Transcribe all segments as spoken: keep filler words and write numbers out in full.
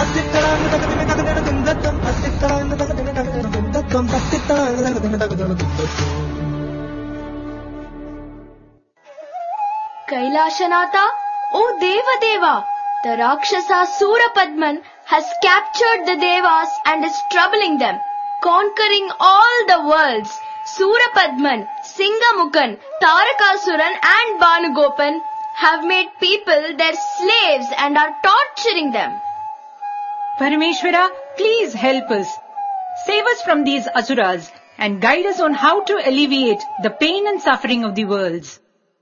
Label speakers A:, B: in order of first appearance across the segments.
A: Kailashanatha, O Devadeva, the Rakshasa Surapadman has captured the Devas and is troubling them, conquering all the worlds. Surapadman, Singamukhan, Tarakasuran and Bhanugopan have made people their slaves and are torturing them.
B: Parameshwara, please help us. Save us from these asuras and guide us on how to alleviate the pain and suffering of the worlds.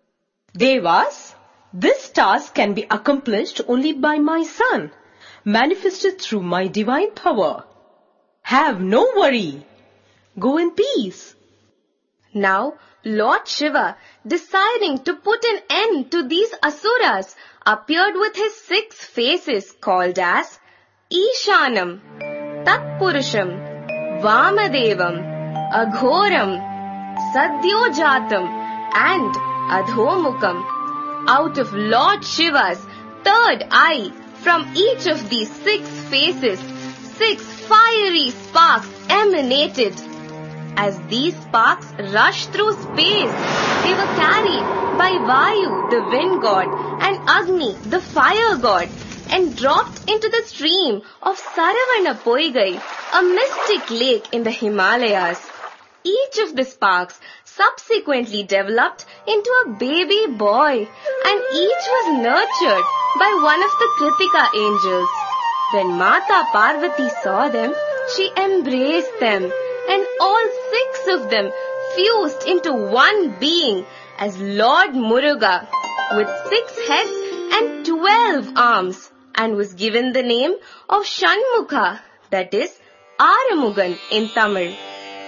C: Devas, this task can be accomplished only by my son, manifested through my divine power. Have no worry. Go in peace.
A: Now, Lord Shiva, deciding to put an end to these asuras, appeared with his six faces called as Ishanam, Tatpurusham, Vamadevam, Aghoram, Sadyojatam and Adhomukam. Out of Lord Shiva's third eye, from each of these six faces, six fiery sparks emanated. As these sparks rushed through space, they were carried by Vayu, the wind god, and Agni, the fire god, and dropped into the stream of Saravana Poigai, a mystic lake in the Himalayas. Each of the sparks subsequently developed into a baby boy, and each was nurtured by one of the Kritika angels. When Mata Parvati saw them, she embraced them, and all six of them fused into one being as Lord Muruga, with six heads and twelve arms, and was given the name of Shanmukha, that is Aramugan in Tamil.